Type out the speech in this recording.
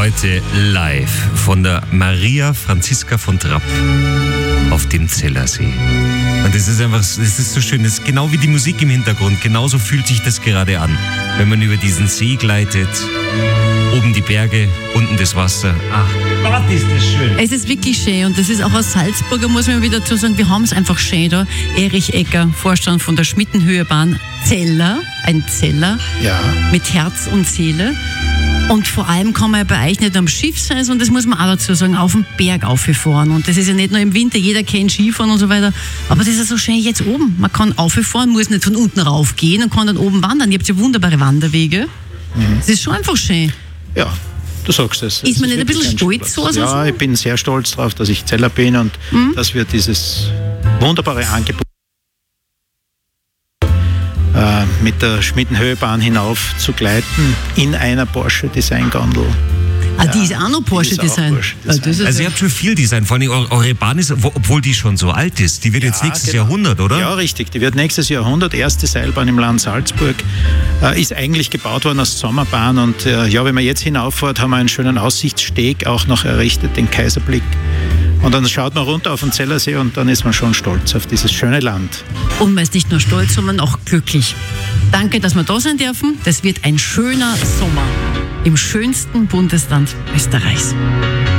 heute live von der Maria Franziska von Trapp auf dem Zellersee. Und das ist einfach, das ist so schön, das ist genau wie die Musik im Hintergrund, genauso fühlt sich das gerade an, wenn man über diesen See gleitet, oben die Berge, unten das Wasser. Ach Gott, ist das schön. Es ist wirklich schön und das ist auch als Salzburger, muss man wieder dazu sagen, wir haben es einfach schön da. Erich Egger, Vorstand von der Schmittenhöhebahn, Zeller, ein Zeller, ja, mit Herz und Seele. Und vor allem kann man ja bei euch nicht am Schiff sein, sondern das muss man auch dazu sagen, auf dem Berg auffahren. Und das ist ja nicht nur im Winter, jeder kennt Skifahren und so weiter. Aber das ist ja so schön jetzt oben. Man kann auffahren, muss nicht von unten rauf gehen und kann dann oben wandern. Ihr habt ja wunderbare Wanderwege. Das ist schon einfach schön. Ja, du sagst es. Ist man nicht ein bisschen stolz so? Ja, ich bin sehr stolz darauf, dass ich Zeller bin und dass wir dieses wunderbare Angebot mit der Schmittenhöhebahn hinauf zu gleiten in einer Porsche Design Gondel. Ah, die ist auch noch Porsche Design. Also ihr habt schon viel Design, vor allem eure Bahn ist, obwohl die schon so alt ist, die wird jetzt nächstes Jahrhundert, oder? Ja, richtig, die wird nächstes Jahrhundert, erste Seilbahn im Land Salzburg, ist eigentlich gebaut worden als Sommerbahn und wenn man jetzt hinauffährt, haben wir einen schönen Aussichtssteg auch noch errichtet, den Kaiserblick. Und dann schaut man runter auf den Zellersee und dann ist man schon stolz auf dieses schöne Land. Und man ist nicht nur stolz, sondern auch glücklich. Danke, dass wir da sein dürfen. Das wird ein schöner Sommer im schönsten Bundesland Österreichs.